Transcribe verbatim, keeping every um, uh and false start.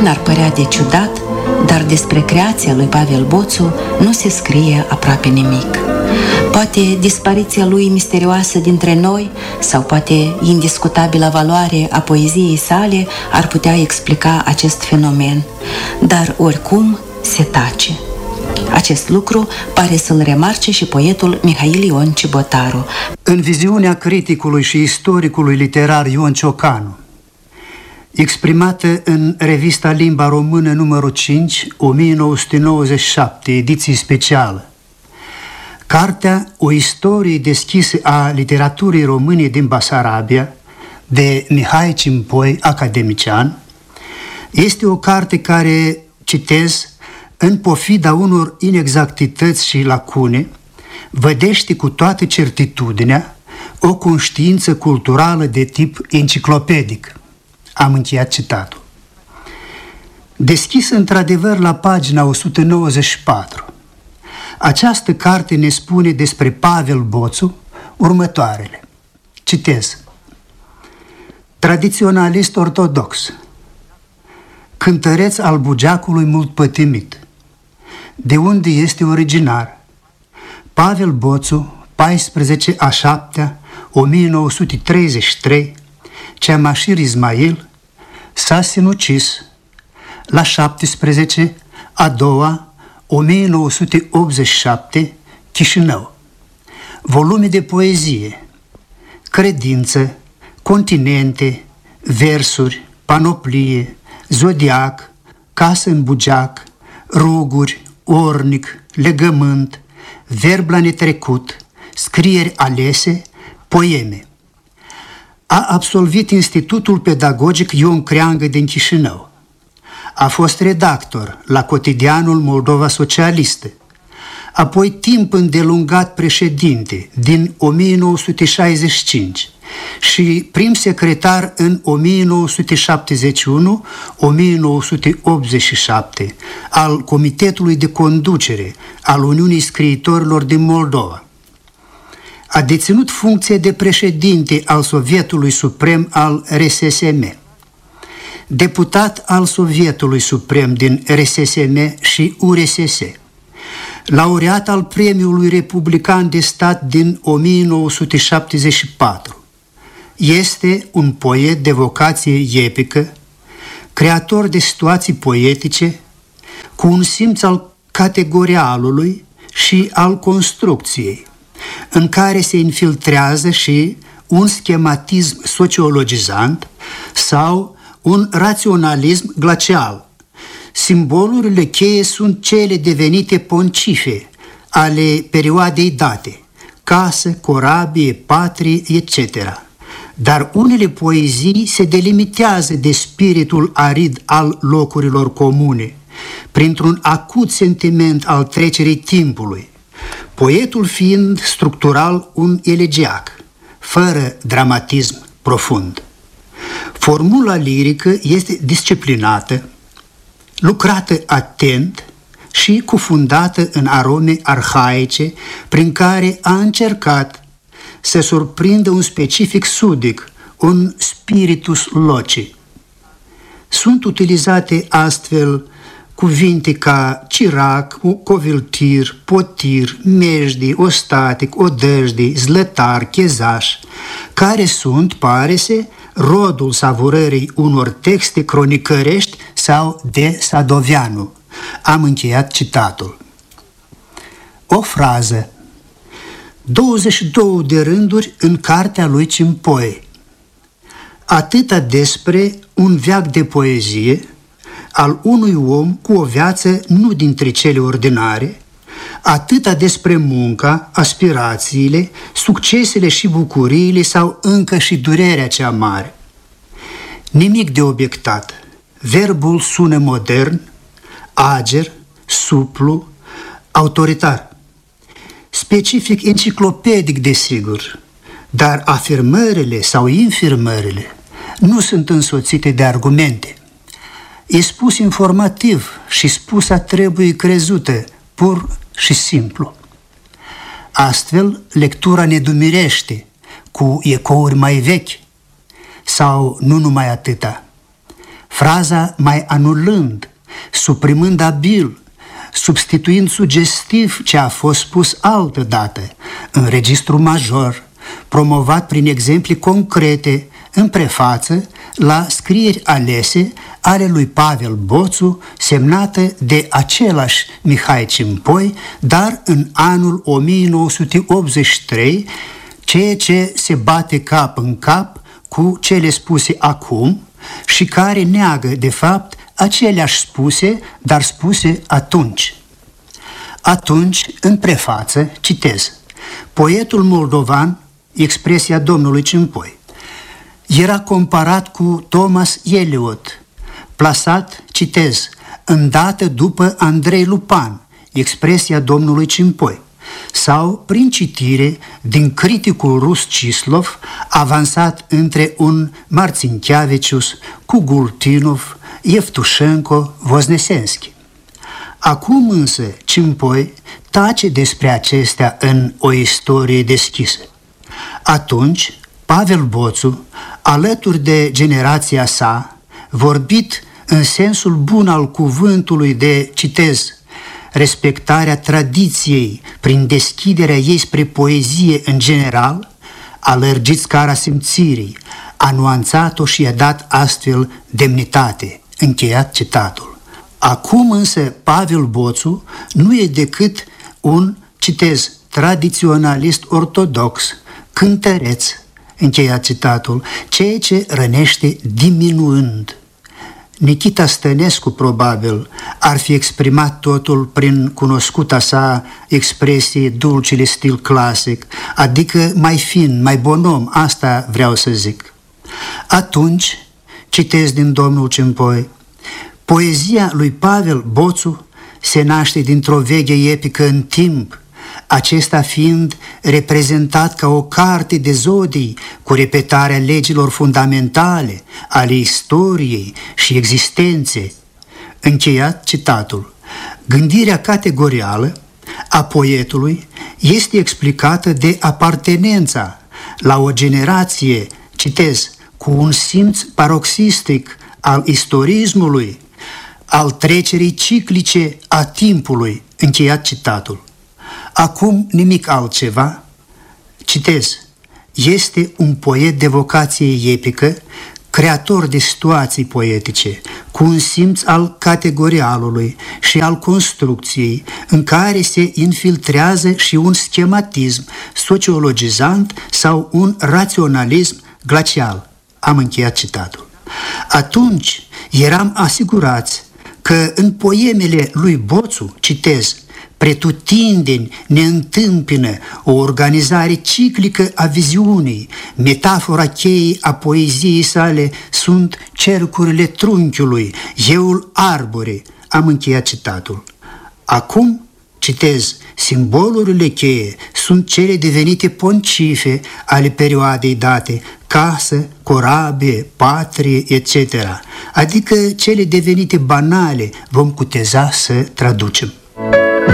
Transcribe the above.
n-ar părea de ciudat, dar despre creația lui Pavel Boțu nu se scrie aproape nimic. Poate dispariția lui misterioasă dintre noi sau poate indiscutabilă valoare a poeziei sale ar putea explica acest fenomen, dar oricum se tace. Acest lucru pare să-l remarce și poetul Mihail Ion Cibotaru. În viziunea criticului și istoricului literar Ion Ciocanu, exprimată în revista Limba Română numărul cinci, o mie nouă sute nouăzeci și șapte, ediție specială, cartea O istorie deschisă a literaturii române din Basarabia, de Mihai Cimpoi, academician, este o carte care, citez, în pofida unor inexactități și lacune, vădește cu toată certitudinea o conștiință culturală de tip enciclopedic. Am încheiat citatul. Deschisă într-adevăr la pagina o sută nouăzeci și patru, această carte ne spune despre Pavel Boțu următoarele. Citez. Tradiționalist ortodox, cântăreț al bugeacului mult pătimit. De unde este originar? Pavel Boțu, paisprezece a șaptea, o mie nouă sute treizeci și trei, Ceamașir Ismail, s-a sinucis la șaptesprezece a doua, o mie nouă sute optzeci și șapte, Chișinău. Volume de poezie, Credință, Continente, Versuri, Panoplie, Zodiac, Casă în bugeac, Ruguri, Ornic, Legământ, Verb la netrecut, Scrieri alese, Poeme. A absolvit Institutul Pedagogic Ion Creangă din Chișinău. A fost redactor la cotidianul Moldova Socialistă, apoi timp îndelungat președinte din o mie nouă sute șaizeci și cinci și prim secretar în o mie nouă sute șaptezeci și unu - o mie nouă sute optzeci și șapte al Comitetului de Conducere al Uniunii Scriitorilor din Moldova. A deținut funcția de președinte al Sovietului Suprem al R S S M, deputat al Sovietului Suprem din R S S M și U R S S, laureat al Premiului Republican de Stat din o mie nouă sute șaptezeci și patru. Este un poet de vocație epică, creator de situații poetice, cu un simț al categorialului și al construcției, în care se infiltrează și un schematism sociologizant sau un raționalism glacial. Simbolurile cheie sunt cele devenite poncife ale perioadei date, casă, corabie, patrie, et cetera. Dar unele poezii se delimitează de spiritul arid al locurilor comune, printr-un acut sentiment al trecerii timpului, poetul fiind structural un elegiac, fără dramatism profund. Formula lirică este disciplinată, lucrată atent și cufundată în arome arhaice, prin care a încercat să surprindă un specific sudic, un spiritus loci. Sunt utilizate astfel cuvinte ca cirac, coviltir, potir, mejdi, ostatic, odăjdi, zlătar, chezaș, care sunt, pare-se, rodul savurării unor texte cronicărești sau de Sadoveanu. Am încheiat citatul. O frază. douăzeci și două de rânduri în cartea lui Cimpoi. Atâta despre un veac de poezie al unui om cu o viață nu dintre cele ordinare, atâta despre munca, aspirațiile, succesele și bucuriile sau încă și durerea cea mare. Nimic de obiectat. Verbul sună modern, ager, suplu, autoritar. Specific enciclopedic, desigur, dar afirmările sau infirmările nu sunt însoțite de argumente. E spus informativ și spusa trebuie crezută, pur și simplu. Astfel, lectura ne dumirește cu ecouri mai vechi sau nu numai atâta. fraza mai anulând, suprimând abil, substituind sugestiv ce a fost spus altădată, în registru major, promovat prin exemple concrete, în prefață, la scrieri alese ale lui Pavel Boțu, semnată de același Mihai Cimpoi, dar în anul o mie nouă sute optzeci și trei, ceea ce se bate cap în cap cu cele spuse acum și care neagă, de fapt, aceleași spuse, dar spuse atunci. Atunci, în prefață, citez: poetul moldovan, expresia domnului Cimpoi, era comparat cu Thomas Eliot, plasat, citez, îndată după Andrei Lupan, expresia domnului Cimpoi, sau prin citire din criticul rus Cislov, avansat între un Marținchiavicius cu Gultinov, Evtușenko, Voznesenski. Acum însă Cimpoi tace despre acestea în O istorie deschisă. Atunci, Pavel Boțu, alături de generația sa, vorbit în sensul bun al cuvântului de, citez, respectarea tradiției prin deschiderea ei spre poezie în general, a lărgit scara simțirii, a nuanțat-o și i-a dat astfel demnitate. Încheiat citatul. Acum însă Pavel Boțu nu e decât un, citez, tradiționalist ortodox, cântăreț, încheiat citatul, ceea ce rănește diminuând. Nichita Stănescu, probabil, ar fi exprimat totul prin cunoscuta sa expresie dulcele stil clasic, adică mai fin, mai bonom, asta vreau să zic. Atunci, citez din domnul Cimpoi, poezia lui Pavel Boțu se naște dintr-o veche epică în timp, acesta fiind reprezentat ca o carte de zodii cu repetarea legilor fundamentale ale istoriei și existenței. Încheiat citatul. Gândirea categorială a poetului este explicată de apartenența la o generație, citez, cu un simț paroxistic al istorismului, al trecerii ciclice a timpului. Încheiat citatul. Acum nimic altceva, citez, este un poet de vocație epică, creator de situații poetice, cu un simț al categorialului și al construcției, în care se infiltrează și un schematism sociologizant sau un raționalism glacial. Am încheiat citatul. Atunci eram asigurați că în poemele lui Boțu, citez, pretutindeni ne întâmpină o organizare ciclică a viziunii, metafora cheii a poeziei sale sunt cercurile trunchiului, eul arbore. Am încheiat citatul. Acum, citez, simbolurile cheie sunt cele devenite poncife ale perioadei date, casă, corabie, patrie, et cetera, adică cele devenite banale, vom cuteza să traducem.